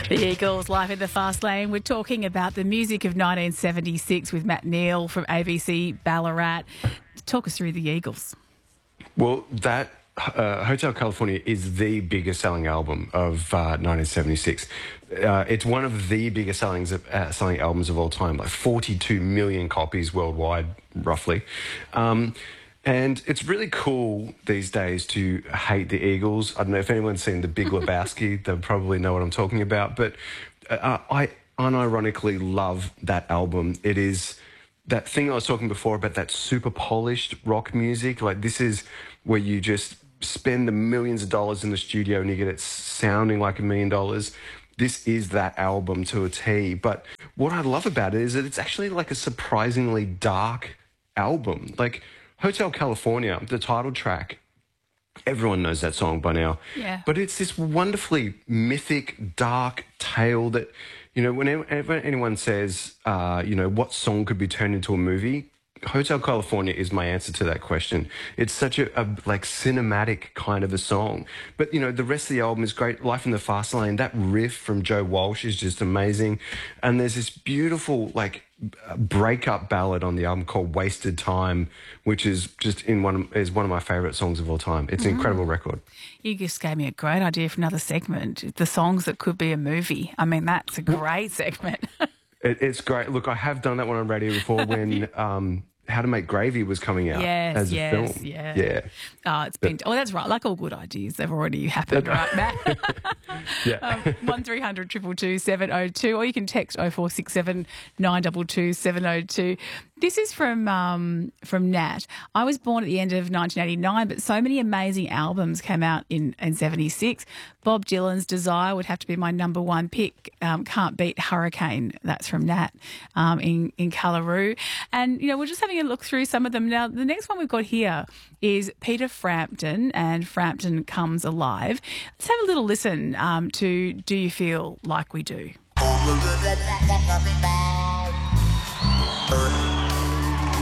The Eagles, live in the fast lane. We're talking about the music of 1976 with Matt Neal from ABC Ballarat. Talk us through the Eagles. Well, that Hotel California is the biggest selling album of 1976. It's one of the biggest selling albums of all time, like 42 million copies worldwide, roughly. And it's really cool these days to hate the Eagles. I don't know if anyone's seen The Big Lebowski, they'll probably know what I'm talking about. But I unironically love that album. It is that thing I was talking before about that super polished rock music. Like, this is where you just spend the millions of dollars in the studio and you get it sounding like $1 million. This is that album to a T. But what I love about it is that it's actually like a surprisingly dark album. Like, Hotel California, the title track, everyone knows that song by now. Yeah. But it's this wonderfully mythic, dark tale that, you know, whenever anyone says, you know, what song could be turned into a movie, Hotel California is my answer to that question. It's such a like cinematic kind of a song. But, you know, the rest of the album is great. Life in the Fast Lane, that riff from Joe Walsh is just amazing. And there's this beautiful, like, breakup ballad on the album called Wasted Time, which is just one of my favourite songs of all time. It's an incredible record. You just gave me a great idea for another segment, the songs that could be a movie. I mean, that's a great segment. It's great. Look, I have done that one on radio before when How to Make Gravy was coming out as a film. Yeah. It's been... Oh, that's right. Like all good ideas, they've already happened, right, Matt? Yeah. 1300 222 702, or you can text 0467 922 702. This is from Nat. I was born at the end of 1989, but so many amazing albums came out in 76. Bob Dylan's Desire would have to be my number one pick. Can't Beat Hurricane. That's from Nat in Cullaroo. And, you know, we're just having a look through some of them. Now, the next one we've got here is Peter Frampton and Frampton Comes Alive. Let's have a little listen to Do You Feel Like We Do?